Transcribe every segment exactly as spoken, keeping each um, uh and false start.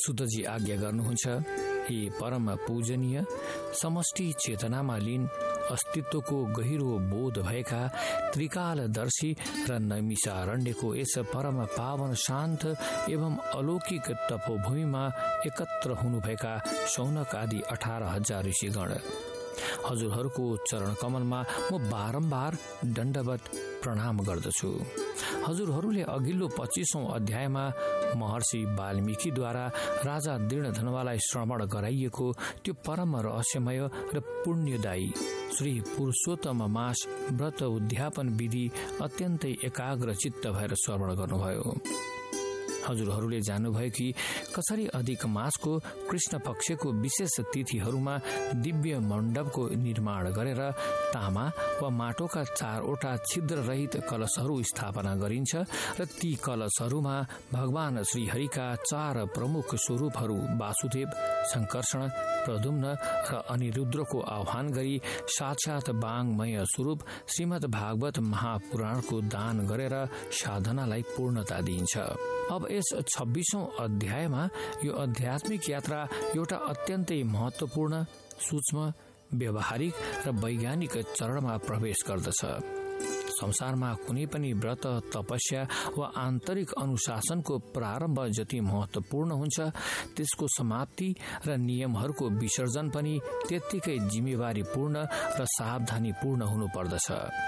सुतजी आज्ञा गर्नुहुन्छ, हे परम पूजनीय समष्टि चेतनामा लीन अस्तित्वको गहिरो बोध भएका त्रिकालदर्शी र नैमिषारण्यको यस परम पावन शान्त एवं अलौकिक तपोभूमिमा एकत्र हुनुभएका शौनक आदि अठार हजार ऋषिगण, हजुरहरूको चरण कमलमा म बारम्बार दण्डवत प्रणाम गर्दछु। हजुरहरूले अघिल्लो पच्चीसौं अध्यायमा महर्षि वाल्मीकिद्वारा राजा दृढधनवालाई श्रवण गराइएको त्यो परम रहस्यमय र पुण्यदायी श्री पुरुषोत्तम मास व्रत उद्यापन विधि अत्यन्तै एकाग्र चित्त भएर श्रवण गर्नुभयो। हजुरहरूले जान्नुभयो कि कसरी अधिक मासको कृष्ण पक्षको विशेष तिथिहरूमा दिव्य मण्डपको निर्माण गरेर तामा वा माटोका चारवटा छिद्र रहित कलशहरू स्थापना गरिन्छ र ती कलशहरूमा भगवान श्रीहरिका चार प्रमुख स्वरूपहरू वासुदेव, संकर्षण, प्रद्युम्न र अनिरुद्रको आह्वान गरी साक्षात वाङ्मय स्वरूप श्रीमद् भागवत महापुराणको दान गरेर साधनालाई पूर्णता दिइन्छ। अब यस छब्बीसौं अध्यायमा यो आध्यात्मिक यात्रा एउटा अत्यन्तै महत्वपूर्ण, सूक्ष्म, व्यवहारिक र वैज्ञानिक चरणमा प्रवेश गर्दछ। संसारमा कुनै पनि व्रत, तपस्या वा आन्तरिक अनुशासनको प्रारम्भ जति महत्वपूर्ण हुन्छ, त्यसको समाप्ति र नियमहरूको विसर्जन पनि त्यत्तिकै जिम्मेवारीपूर्ण र सावधानीपूर्ण हुनुपर्दछ।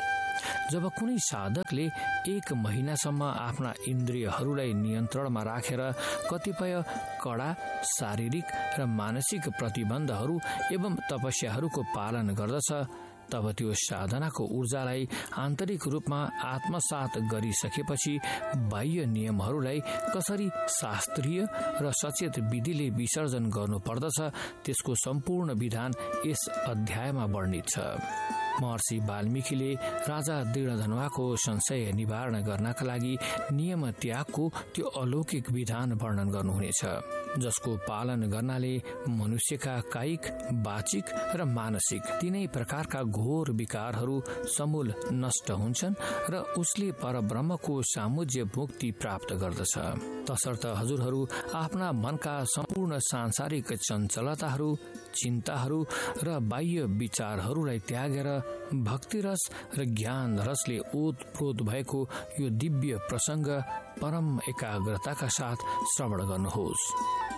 जब कुनै साधकले एक महिनासम्म आफ्ना इन्द्रियहरूलाई नियन्त्रणमा राखेर कतिपय कडा शारीरिक र मानसिक प्रतिबन्धहरू एवं तपस्याहरूको पालन गर्दछ, तब त्यो साधनाको ऊर्जालाई आन्तरिक रूपमा आत्मसात गरिसकेपछि बाह्य नियमहरूलाई कसरी शास्त्रीय र सचेत विधिले विसर्जन गर्नुपर्दछ, त्यसको सम्पूर्ण विधान यस अध्यायमा वर्णित छ। महर्षि वाल्मीकिले राजा दृढधनवाको संशय निवारण गर्नका लागि नियम त्यागको त्यो अलौकिक विधान वर्णन गर्नुहुनेछ, जसको पालन गर्नाले मनुष्यका कायिक, वाचिक र मानसिक तीनै प्रकारका घोर विकारहरू समूल नष्ट हुन्छन् र उसले परब्रह्मको सामुज्य मुक्ति प्राप्त गर्दछ। तसर्थ हजुरहरू आफ्ना मनका सम्पूर्ण सांसारिक चञ्चलताहरू, चिन्ताहरू र बाह्य विचारहरूलाई त्यागेर भक्तिरस र ज्ञान रसले ओतप्रोत भएको यो दिव्य प्रसंग परम एकाग्रताका साथ श्रवण गर्नुहोस्।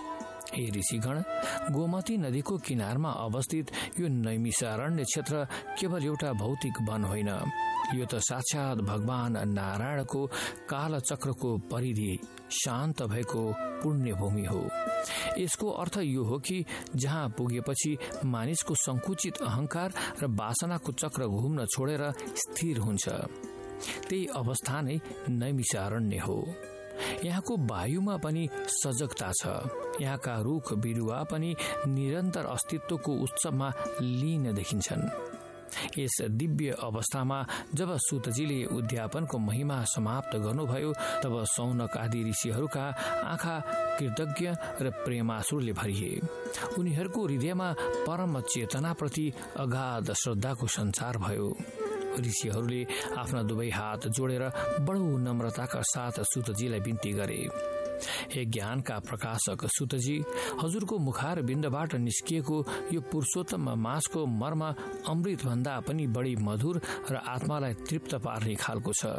हे ऋषिगण, गोमती नदीको किनारमा अवस्थित यो नैमिषारण्य क्षेत्र केवल एउटा भौतिक वन होइन, यो त साक्षात भगवान नारायणको कालचक्रको परिधि शान्त भएको पुण्यभूमि हो। यसको अर्थ यो हो कि जहाँ पुगेपछि मानिसको संकुचित अहंकार र वासनाको चक्र घुम्न छोडेर स्थिर हुन्छ, त्यही अवस्था नै नैमिषारण्य हो। यहाँको वायुमा पनि सजगता छ, यहाँका रुख बिरुवा पनि निरन्तर अस्तित्वको उत्सवमा लीन देखिन्छन्। यस दिव्य अवस्थामा जब सुतजीले उद्यापनको महिमा समाप्त गर्नुभयो, तब शौनक आदि ऋषिहरूका आँखा कृतज्ञ र प्रेमाश्रुले भरिए। उनीहरूको हृदयमा परम चेतनाप्रति अगाध श्रद्धाको सञ्चार भयो। ऋषिहरूले आफ्ना दुवै हात जोडेर बडो नम्रताका साथ सुतजीलाई बिन्ती गरे, हे ज्ञानका प्रकाशक सुतजी, हजुरको मुखार बिन्दबाट निस्किएको यो पुरुषोत्तम मासको मर्म अमृत भन्दा पनि बढी मधुर र आत्मालाई तृप्त पार्ने खालको छ।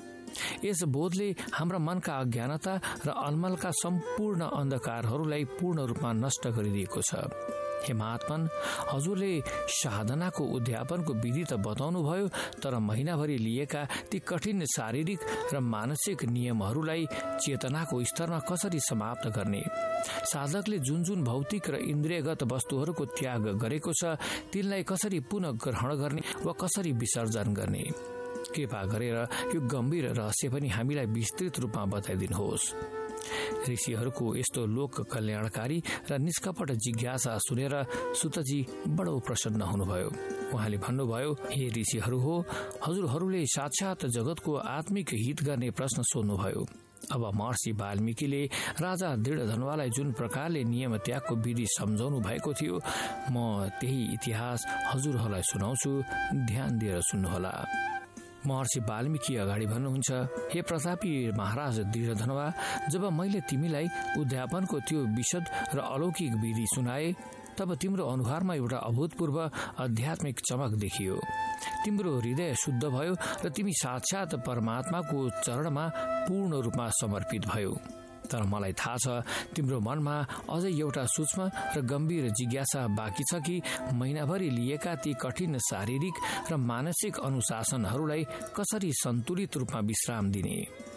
यस बोधले हाम्रा मनका अज्ञानता र अलमलका सम्पूर्ण अन्धकारहरूलाई पूर्ण रूपमा नष्ट गरिदिएको छ। हे महात्मन, हजुरले साधनाको उद्यापनको विधि त बताउनु भयो, तर महिनाभरि लिएका ती कठिन शारीरिक र मानसिक नियमहरूलाई चेतनाको स्तरमा कसरी समाप्त गर्ने, साधकले जुन जुन भौतिक र इन्द्रियगत वस्तुहरूको त्याग गरेको छ तिनलाई कसरी पुनः ग्रहण गर्ने वा कसरी विसर्जन गर्ने, कृपा गरेर यो गम्भीर रहस्य पनि हामीलाई विस्तृत रूपमा बताइदिनुहोस्। ऋषिहरूको यस्तो लोक कल्याणकारी र निष्कपट जिज्ञासा सुनेर सुतजी बडो प्रसन्न हुनुभयो। उहाँले भन्नुभयो, हे ऋषिहरू हो, हजुरहरूले साक्षात जगतको आत्मिक हित गर्ने प्रश्न सोध्नुभयो। अब महर्षि वाल्मीकिले राजा दृढधनवालाई जुन प्रकारले नियम त्यागको विधि सम्झाउनु भएको थियो, म त्यही इतिहास हजुरहरूलाई सुनाउँछु, ध्यान दिएर सुन्नुहोला। महर्षि वाल्मीकि अगाडि भन्नुहुन्छ, हे प्रतापी महाराज दृढधनुवा, जब मैले तिमीलाई उद्यापनको त्यो विशद र अलौकिक विधि सुनाए तब तिम्रो अनुहारमा एउटा अभूतपूर्व आध्यात्मिक चमक देखियो। तिम्रो हृदय शुद्ध भयो र तिमी साक्षात परमात्माको चरणमा पूर्ण रूपमा समर्पित भयो। तर मलाई थाहा छ तिम्रो मनमा अझै एउटा सूक्ष्म र गम्भीर जिज्ञासा बाँकी छ कि महिनाभरि लिएका ती कठिन शारीरिक र मानसिक अनुशासनहरूलाई कसरी सन्तुलित रूपमा विश्राम दिने।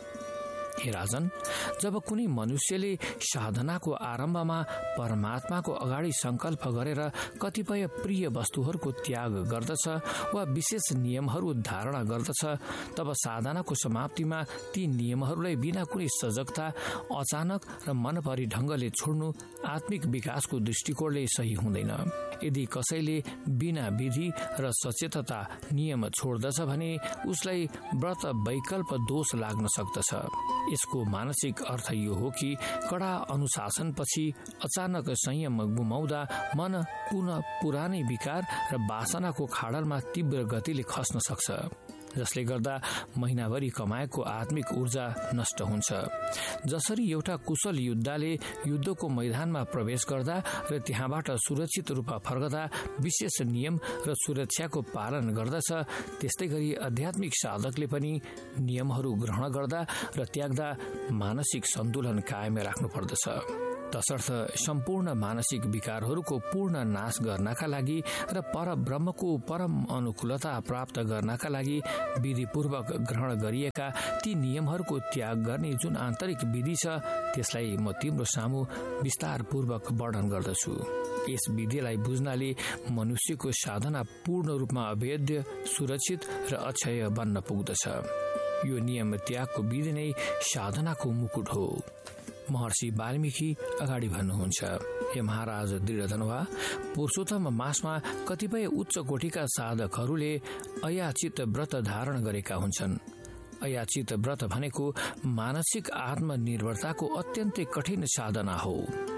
हे राजन, जब कुनै मनुष्यले साधनाको आरम्भमा परमात्माको अगाडि संकल्प गरेर कतिपय प्रिय वस्तुहरूको त्याग गर्दछ वा विशेष नियमहरू धारणा गर्दछ, तब साधनाको समाप्तिमा ती नियमहरूलाई बिना कुनै सजगता अचानक र मनपरी ढङ्गले छोड्नु आत्मिक विकासको दृष्टिकोणले सही हुँदैन। यदि कसैले बिना विधि र सचेतता नियम छोड्दछ भने उसलाई व्रत वैकल्प दोष लाग्न सक्दछ। यसको मानसिक अर्थ यो हो कि कडा अनुशासनपछि अचानक संयम गुमाउँदा मन पुनः पुरानै विकार र वासनाको खाडलमा तीव्र गतिले खस्न सक्छ, जसले गर्दा महिनाभरि कमाएको आत्मिक ऊर्जा नष्ट हुन्छ। जसरी एउटा कुशल योद्धाले युद्धको मैदानमा प्रवेश गर्दा र त्यहाँबाट सुरक्षित रूपमा फर्कदा विशेष नियम र सुरक्षाको पालन गर्दछ, त्यस्तै गरी आध्यात्मिक साधकले पनि नियमहरू ग्रहण गर्दा र त्याग्दा मानसिक सन्तुलन कायम राख्नु पर्दछ। तसर्थ सम्पूर्ण मानसिक विकारहरूको पूर्ण नाश गर्नका लागि र परब्रह्मको परम अनुकूलता प्राप्त गर्नका लागि विधिपूर्वक ग्रहण गरिएका ती नियमहरूको त्याग गर्ने जुन आन्तरिक विधि छ, त्यसलाई म तिम्रो सामु विस्तारपूर्वक वर्णन गर्दछु। यस विधिलाई बुझ्नाले मनुष्यको साधना पूर्ण रूपमा अभेद्य, सुरक्षित र अक्षय बन्न पुग्दछ। यो नियम त्यागको विधि नै साधनाको मुकुट हो। महर्षि वाल्मीकि अगाडि भन्नुहुन्छ, हे महाराज दृढधनुवा, पुरुषोत्तम मासमा कतिपय उच्च कोटिका साधकहरूले अयाचित व्रत धारण गरेका हुन्छन्। अयाचित व्रत भनेको मानसिक आत्मनिर्भरताको अत्यन्तै कठिन साधना हो।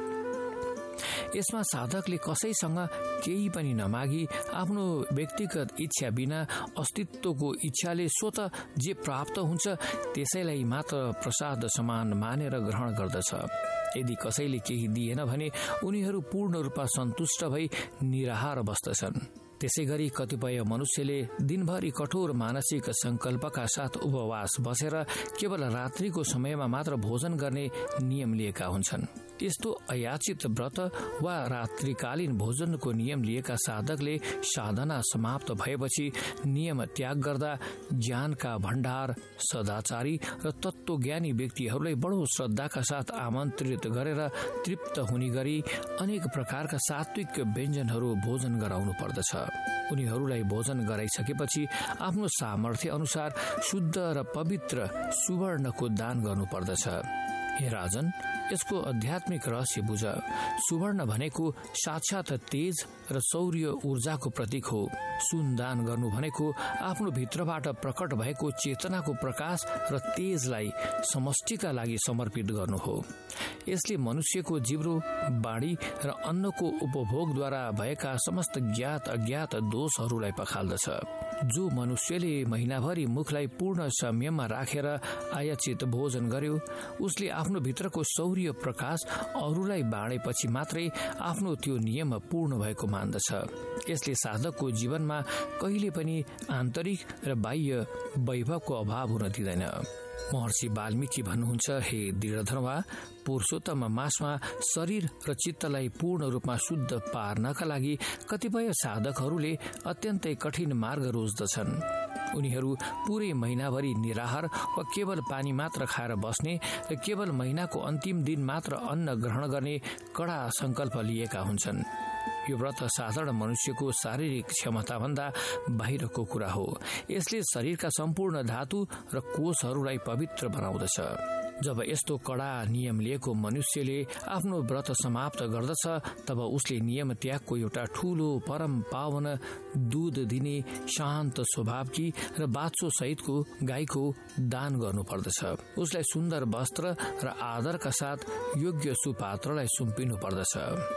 यसमा साधकले कसैसँग केही पनि नमागी आफ्नो व्यक्तिगत इच्छा बिना अस्तित्वको इच्छाले स्वत जे प्राप्त हुन्छ त्यसैलाई मात्र प्रसाद समान मानेर ग्रहण गर्दछ। यदि कसैले केही दिएन भने उनीहरू पूर्ण रूपमा सन्तुष्ट भई निराहार बस्दछन्। त्यसै गरी कतिपय मनुष्यले दिनभरि कठोर मानसिक संकल्पका साथ उपवास बसेर केवल रात्रिको समयमा मात्र भोजन गर्ने नियम लिएका हुन्छन्। यस्तो अयाचित व्रत वा रात्रिकालीन भोजनको नियम लिएका साधकले साधना समाप्त भएपछि नियम त्याग गर्दा ज्ञानका भण्डार, सदाचारी र तत्त्वज्ञानी व्यक्तिहरूलाई बडो श्रद्धाका साथ आमन्त्रित गरेर तृप्त हुने गरी अनेक प्रकारका सात्विक व्यञ्जनहरू भोजन गराउनु पर्दछ। उनीहरूलाई भोजन गराइसकेपछि आफ्नो सामर्थ्य अनुसार शुद्ध र पवित्र सुवर्णको दान गर्नुपर्दछ। हे राजन, यसको आध्यात्मिक रहस्य बुझ। सुवर्ण भनेको साक्षात तेज र शौर्य ऊर्जाको प्रतीक हो। सुन दान गर्नु भनेको आफ्नो भित्रबाट प्रकट भएको चेतनाको प्रकाश र तेजलाई समष्टिका लागि समर्पित गर्नु हो। यसले मनुष्यको जिब्रो, बाणी र अन्नको उपभोगद्वारा भएका समस्त ज्ञात अज्ञात दोषहरूलाई पखाल्दछ। जो मनुष्यले महिनाभरि मुखलाई पूर्ण संयममा राखेर आयाचित भोजन गर्यो, उसले आफ्नो भित्रको शौर्य प्रकाश अरूलाई बाँडेपछि मात्रै आफ्नो त्यो नियम पूर्ण भएको मान्दछ। यसले साधकको जीवनमा कहिले पनि आन्तरिक र बाह्य वैभवको अभाव हुन दिँदैन। महर्षि वाल्मीकि भन्नुहुन्छ, हे दृढधनुवा, पुरुषोत्तम मासमा शरीर र चित्तलाई पूर्ण रूपमा शुद्ध पार्नका लागि कतिपय साधकहरूले अत्यन्तै कठिन मार्ग रोज्दछन्। उनीहरू पूरै महिनाभरि निराहार वा केवल पानी मात्र खाएर बस्ने र केवल महिनाको अन्तिम दिन मात्र अन्न ग्रहण गर्ने कडा संकल्प लिएका हुन्छन्। यो व्रत साधारण मनुष्यको शारीरिक क्षमताभन्दा बाहिरको कुरा हो। यसले शरीरका सम्पूर्ण धातु र कोषहरूलाई पवित्र बनाउँदछ। जब यस्तो कडा नियम लिएको मनुष्यले आफ्नो व्रत समाप्त गर्दछ, तब उसले नियम त्यागको एउटा ठूलो परम पावन दूध दिने शान्त स्वभावकी र बाछो सहितको गाईको दान गर्नुपर्दछ। उसलाई सुन्दर वस्त्र र आदरका साथ योग्य सुपात्रलाई सुम्पिनु पर्दछ।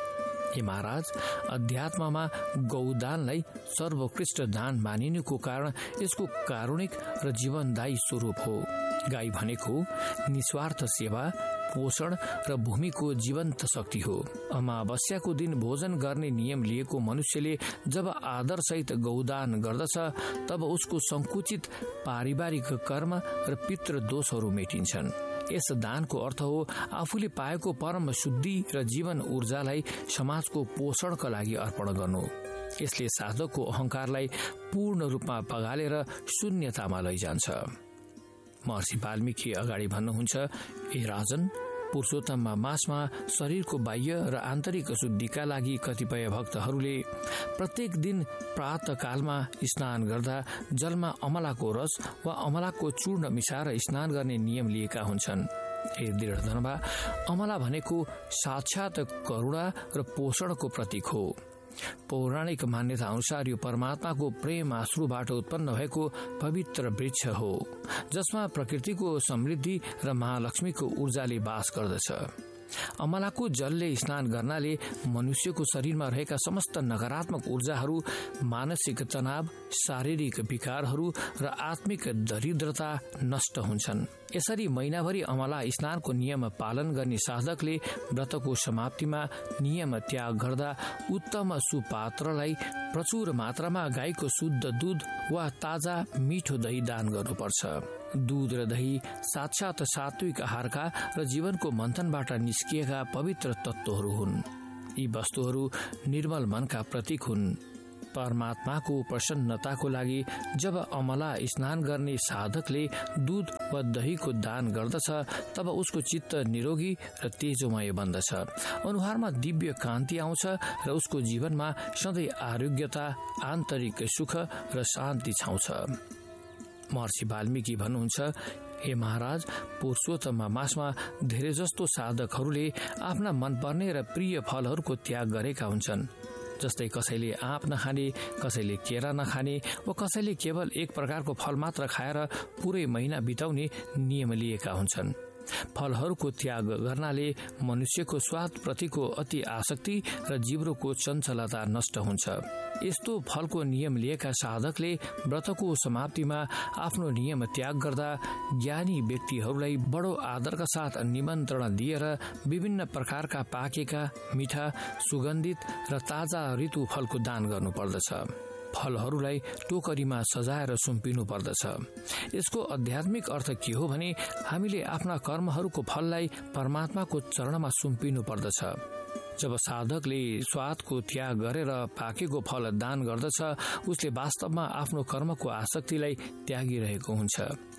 हे महाराज, अध्यात्ममा गौदानलाई सर्वोत्कृष्ट दान मानिनुको कारण यसको कारुणिक र जीवनदायी स्वरूप हो। गाई भनेको निस्वार्थ सेवा, पोषण र भूमिको जीवन्त शक्ति हो। अमावस्याको दिन भोजन गर्ने नियम लिएको मनुष्यले जब आदरसहित गौदान गर्दछ तब उसको संकुचित पारिवारिक कर्म र पितृ दोषहरू मेटिन्छन्। यस दानको अर्थ हो आफूले पाएको परम शुद्धि र जीवन ऊर्जालाई समाजको पोषणका लागि अर्पण गर्नु। यसले साधकको अहंकारलाई पूर्ण रूपमा पगालेर शून्यतामा लैजान्छ। महर्षि वाल्मीकि अगाडि भन्नुहुन्छ, हे राजन, पुरुषोत्तम मासमा शरीरको बाह्य र आन्तरिक शुद्धिका लागि कतिपय भक्तहरूले प्रत्येक दिन प्रातःकालमा स्नान गर्दा जलमा अमलाको रस वा अमलाको चूर्ण मिसाएर स्नान गर्ने नियम लिएका हुन्छन्। हे दृढधनवा, अमला भनेको साक्षात करुणा र पोषणको प्रतीक हो। पौराणिक मान्यता अनुसार यो परमात्माको प्रेम आश्रुबाट उत्पन्न भएको पवित्र वृक्ष हो, जसमा प्रकृतिको समृद्धि र महालक्ष्मीको ऊर्जाले वास गर्दछ। अमलाको जलले स्नान गर्नाले मनुष्यको शरीरमा रहेका समस्त नकारात्मक ऊर्जाहरू, मानसिक तनाव, शारीरिक विकारहरू र आत्मिक दरिद्रता नष्ट हुन्छन्। यसरी महिनाभरि अमला स्नानको नियम पालन गर्ने साधकले व्रतको समाप्तिमा नियम त्याग गर्दा उत्तम सुपात्रलाई प्रचुर मात्रामा गाईको शुद्ध दूध वा ताजा मिठो दही दान गर्नुपर्छ। दूध र दही साक्षात सात्विक आहारका र जीवनको मन्थनबाट निस्किएका पवित्र तत्त्वहरू हुन्। यी वस्तुहरू निर्मल मनका प्रतीक हुन्। परमात्माको प्रसन्नताको लागि जब अमला स्नान गर्ने साधकले दूध वा दहीको दान गर्दछ तब उसको चित्त निरोगी र तेजोमय बन्दछ। अनुहारमा दिव्य कान्ति आउँछ र उसको जीवनमा सधैँ आरोग्यता, आन्तरिक सुख र शान्ति छाउँछ। महर्षि वाल्मीकि भन्नुहुन्छ, हे महाराज, पुरुषोत्तम मासमा धेरै जस्तो साधकहरूले आफ्ना मनपर्ने र प्रिय फलहरूको त्याग गरेका हुन्छन्। जस्तै कसैले आँप नखाने, कसैले केरा नखाने वा कसैले केवल एक प्रकारको फल मात्र खाएर पुरै महिना बिताउने नियम लिएका हुन्छन्। फलहरूको त्याग गर्नाले मनुष्यको स्वाद प्रतिको अति आसक्ति र जिब्रोको चञ्चलता नष्ट हुन्छ। यस्तो फलको नियम लिएका साधकले व्रतको समाप्तिमा आफ्नो नियम त्याग गर्दा ज्ञानी व्यक्तिहरूलाई बडो आदरका साथ निमन्त्रणा दिएर विभिन्न प्रकारका पाकेका, मिठा, सुगन्धित र ताजा ऋतु फलको दान गर्नुपर्दछ। फलहरूलाई टोकरीमा सजाएर सुम्पिनु पर्दछ। यसको आध्यात्मिक अर्थ के हो भने हामीले आफ्ना कर्महरूको फललाई परमात्माको चरणमा सुम्पिनु पर्दछ। जब साधकले स्वादको त्याग गरेर पाकेको फल दान गर्दछ, उसले वास्तवमा आफ्नो कर्मको आसक्तिलाई त्यागिरहेको हुन्छ।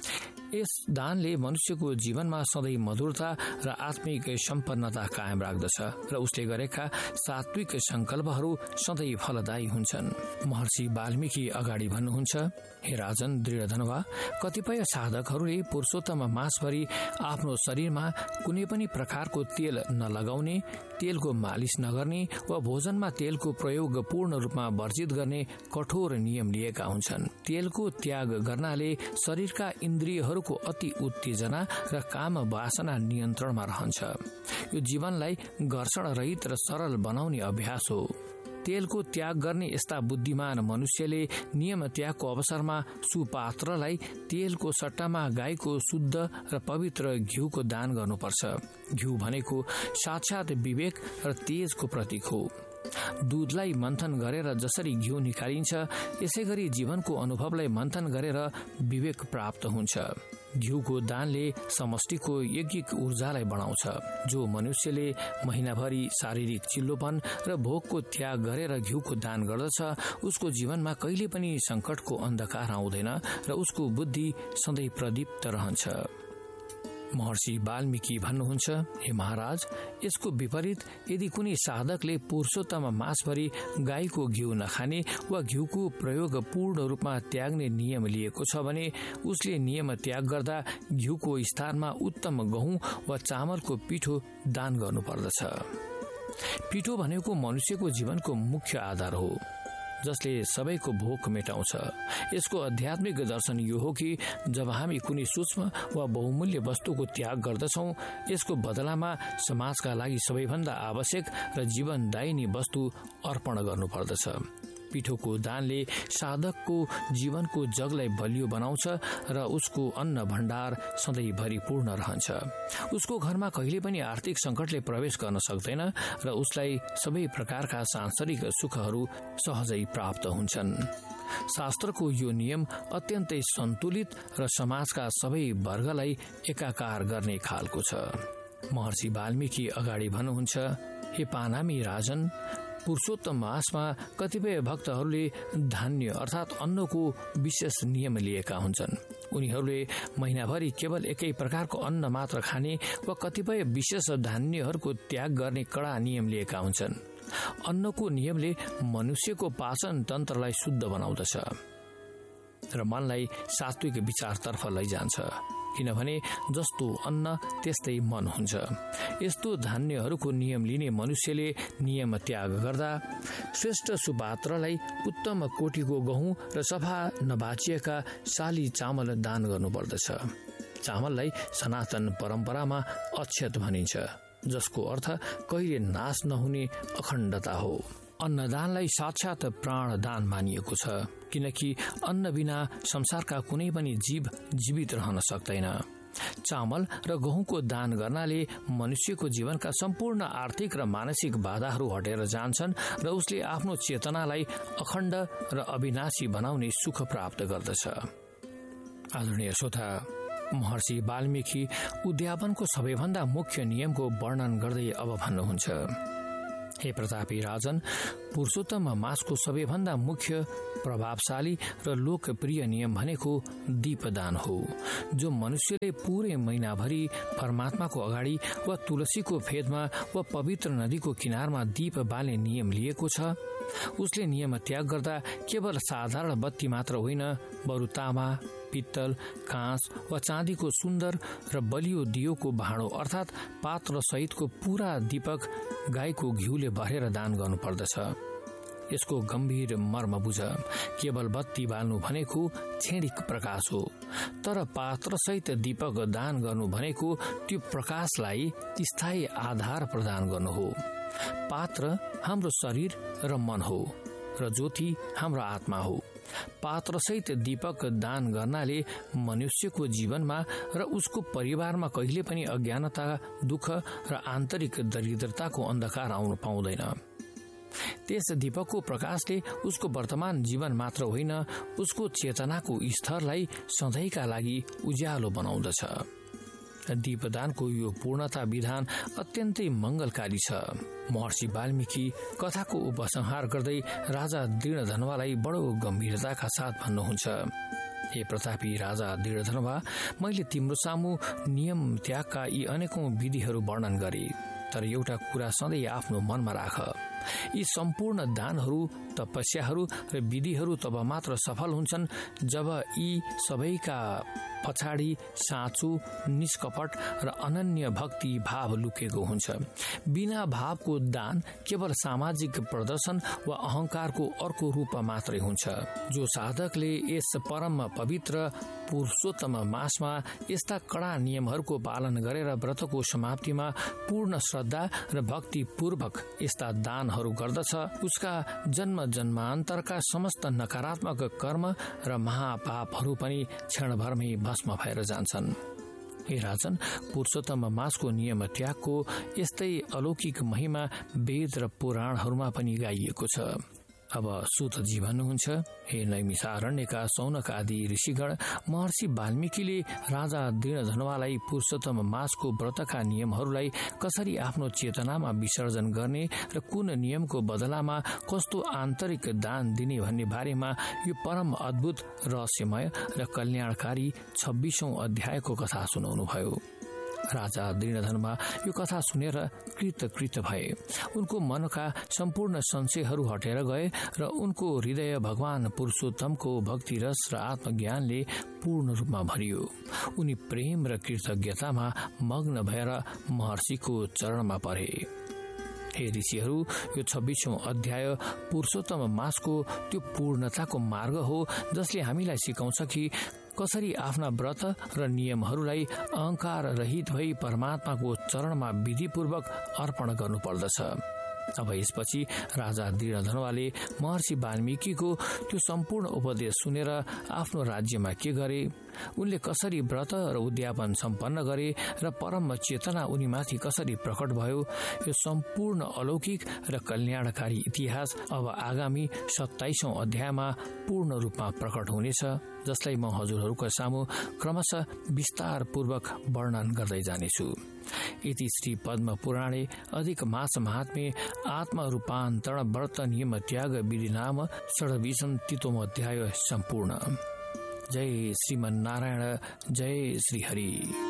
यस दानले मनुष्यको जीवनमा सधैँ मधुरता र आत्मिक सम्पन्नता कायम राख्दछ र उसले गरेका सात्विक संकल्पहरू सधैँ फलदायी हुन्छन्। महर्षि वाल्मीकि अगाडि भन्नुहुन्छ, हे राजन दृढधनवा, कतिपय साधकहरूले पुरुषोत्तम मासभरि आफ्नो शरीरमा कुनै पनि प्रकारको तेल नलगाउने, तेलको मालिस नगर्ने वा भोजनमा तेलको प्रयोग पूर्ण रूपमा वर्जित गर्ने कठोर नियम लिएका हुन्छन्। तेलको त्याग गर्नाले शरीरका इन्द्रियहरूको अति उत्तेजना र काम वासना नियन्त्रणमा रहन्छ। यो जीवनलाई घर्षण रहित र सरल बनाउने अभ्यास हो। तेलको त्याग गर्ने यस्ता बुद्धिमान मनुष्यले नियम त्यागको अवसरमा सुपात्रलाई तेलको सट्टामा गाईको शुद्ध र पवित्र घिउको दान गर्नुपर्छ। घिउ भनेको साक्षात विवेक र तेजको प्रतीक हो। दूधलाई मन्थन गरेर जसरी घिउ निकालिन्छ, यसै गरी जीवनको अनुभवलाई मन्थन गरेर विवेक प्राप्त हुन्छ। घिउको दानले समष्टिको यज्ञिक ऊर्जालाई बढाउँछ। जो मनुष्यले महिनाभरि शारीरिक चिल्लोपन र भोकको त्याग गरेर घिउको दान गर्दछ, उसको जीवनमा कहिले पनि संकटको अन्धकार आउँदैन र उसको बुद्धि सधैँ प्रदीप्त रहन्छ। महर्षि वाल्मीकि भन्नुहुन्छ, हे महाराज, यसको विपरीत यदि कुनै साधकले पुरुषोत्तम मासभरि गाईको घिउ नखाने वा घिउको प्रयोग पूर्ण रूपमा त्याग्ने नियम लिएको छ भने उसले नियम त्याग गर्दा घिउको स्थानमा उत्तम गहुँ वा चामलको पिठो दान गर्नुपर्दछ। पिठो भनेको मनुष्यको जीवनको मुख्य आधार हो। जसले सबैको भोक मेटाउँछ। यसको आध्यात्मिक दर्शन यो हो कि जब हामी कुनै सूक्ष्म वा बहुमूल्य वस्तुको त्याग गर्दछौँ, यसको बदलामा समाजका लागि सबैभन्दा आवश्यक र जीवनदायिनी वस्तु अर्पण गर्नुपर्दछ। पिठोको दानले साधकको जीवनको जगलाई बलियो बनाउँछ र उसको अन्न भण्डार सधैँभरि पूर्ण रहन्छ। उसको घरमा कहिले पनि आर्थिक सङ्कटले प्रवेश गर्न सक्दैन र उसलाई सबै प्रकारका सांसारिक सुखहरू सहजै प्राप्त हुन्छन्। शास्त्रको यो नियम अत्यन्तै सन्तुलित र समाजका सबै वर्गलाई एकाकार गर्ने खालको छ। महर्षि वाल्मीकि अगाडि भन्नुहुन्छ, हे पानामी राजन, पुरुषोत्तम मासमा कतिपय भक्तहरूले धान्य अर्थात् अन्नको विशेष नियम लिएका हुन्छन्। उनीहरूले महिनाभरि केवल एकै प्रकारको अन्न मात्र खाने वा कतिपय विशेष धान्यहरूको त्याग गर्ने कडा नियम लिएका हुन्छन्। अन्नको नियमले मनुष्यको पाचन तन्त्रलाई शुद्ध बनाउँदछ र मनलाई सात्विक विचारतर्फ लैजान्छ, किनभने जस्तो अन्न त्यस्तै मन हुन्छ। यस्तो धान्यहरूको नियम लिने मनुष्यले नियम त्याग गर्दा श्रेष्ठ सुपात्रलाई उत्तम कोटिको गहुँ र सफा नबाचिएका साली चामल दान गर्नुपर्दछ। चामललाई सनातन परम्परामा अक्षत भनिन्छ, जसको अर्थ कहिले नाश नहुने अखण्डता हो। अन्नदानलाई साक्षात प्राणदान मानिएको छ, किनकि अन्न बिना संसारका कुनै पनि जीव जीवित रहन सक्दैन। चामल र गहुँको दान गर्नाले मनुष्यको जीवनका सम्पूर्ण आर्थिक र मानसिक बाधाहरू हटेर जान्छन् र उसले आफ्नो चेतनालाई अखण्ड र अविनाशी बनाउने सुख प्राप्त गर्दछ। आदरणीय श्रोता, महर्षि वाल्मीकि उद्यापनको सबैभन्दा मुख्य नियमको वर्णन गर्दै अब भन्नुहुन्छ, हे प्रतापी राजन, पुरुषोत्तम मासको सबैभन्दा मुख्य, प्रभावशाली र लोकप्रिय नियम भनेको दीपदान हो, जो मनुष्यले पूरै महिनाभरि परमात्माको अगाडि वा तुलसीको फेदमा वा पवित्र नदीको किनारमा दीप बाल्ने नियम लिएको छ। उसले नियम त्याग गर्दा केवल साधारण बत्ती मात्र होइन, बरु तामा, पित्तल, काँच वा चाँदीको सुन्दर र बलियो दियोको भाँडो अर्थात् पात्र सहितको पूरा दीपक गाईको घिउले भरेर दान गर्नुपर्दछ। यसको गम्भीर मर्म बुझ, केवल बत्ती बाल्नु भनेको क्षणिक प्रकाश हो, तर पात्र सहित दीपक दान गर्नु भनेको त्यो प्रकाशलाई स्थायी आधार प्रदान गर्नु हो। पात्र हाम्रो शरीर र मन हो र ज्योति हाम्रो आत्मा हो। पात्र सहित दीपक दान गर्नाले मनुष्यको जीवनमा र उसको परिवारमा कहिले पनि अज्ञानता, दुःख र आन्तरिक दरिद्रताको अन्धकार आउन पाउँदैन। त्यस दीपकको प्रकाशले उसको वर्तमान जीवन मात्र होइन, उसको चेतनाको स्तरलाई सधैँका लागि उज्यालो बनाउँदछ। दीपदानको यो पूर्णता विधान अत्यन्तै मंगलकारी छ। महर्षि वाल्मीकि कथाको उपसंहार गर्दै राजा दृढधनवालाई बडो गम्भीरताका साथ भन्नुहुन्छ, हे प्रतापी राजा दृढधनवा, मैले तिम्रो सामु नियम त्यागका यी अनेकौं विधिहरू वर्णन गरे, तर एउटा कुरा सधैँ आफ्नो मनमा राख, यी सम्पूर्ण दानहरू, तपस्याहरू र विधिहरू तब मात्र सफल हुन्छन् जब यी सबैका पछाडि साँचो, निष्कपट र अनन्य भक्ति भाव लुकेको हुन्छ। बिना भावको दान केवल सामाजिक प्रदर्शन वा अहंकारको अर्को रूप मात्रै हुन्छ। जो साधकले यस परम पवित्र पुरुषोत्तम मासमा यस्ता कडा नियमहरूको पालन गरेर व्रतको समाप्तिमा पूर्ण श्रद्धा र भक्ति पूर्वक यस्ता दानहरू गर्दछ, उसका जन्म जन्मान्तरका समस्त नकारात्मक कर्म र महापापहरू पनि क्षणभरमै भस्म भएर जान्छन्। हे राजन, पुरुषोत्तम मासको नियम त्यागको यस्तै अलौकिक महिमा वेद र पुराणहरूमा पनि गाइएको छ। अब सूतजी भन्नुहुन्छ, हे नैमिषारण्यका सौनक आदि ऋषिगण, महर्षि वाल्मीकिले राजा दृढधनवालाई पुरुषोत्तम मासको व्रतका नियमहरूलाई कसरी आफ्नो चेतनामा विसर्जन गर्ने र कुन नियमको बदलामा कस्तो आन्तरिक दान दिने भन्ने बारेमा यो परम अद्भुत, रहस्यमय र कल्याणकारी छब्बीसौं अध्यायको कथा सुनाउनुभयो। राजा दृढधनमा यो कथा सुनेर कृतकृत भए। उनको मनका सम्पूर्ण संशयहरू हटेर गए र उनको हृदय भगवान पुरुषोत्तमको भक्तिरस र आत्मज्ञानले पूर्ण रूपमा भरियो। उनी प्रेम र कृतज्ञतामा मग्न भएर महर्षिको चरणमा परे। हे ऋषिहरू, यो छब्बीसौं अध्याय पुरुषोत्तम मासको त्यो पूर्णताको मार्ग हो जसले हामीलाई सिकाउँछ कि कसरी आफ्ना व्रत र नियमहरूलाई अहंकार रहित भई परमात्माको चरणमा विधिपूर्वक अर्पण गर्नुपर्दछ। अब यसपछि राजा दृढधनुवाले महर्षि वाल्मीकिको त्यो सम्पूर्ण उपदेश सुनेर आफ्नो राज्यमा के गरे, उनले कसरी व्रत र उद्यापन सम्पन्न गरे र परम चेतना उनीमाथि कसरी प्रकट भयो, यो सम्पूर्ण अलौकिक र कल्याणकारी इतिहास अब आगामी सत्ताइसौं अध्यायमा पूर्ण रूपमा प्रकट हुनेछ, जसलाई म हजुरहरूको सामु क्रमशः विस्तार पूर्वक वर्णन गर्दै जानेछु। इति श्री पद्म पुराणे अधिक मास महात्म्ये आत्मा रूपान्तरण व्रत नियम त्याग विधि नाम षड्विंशं तितोम अध्याय सम्पूर्ण। जय श्रीमन्नारायण, जय श्री हरि।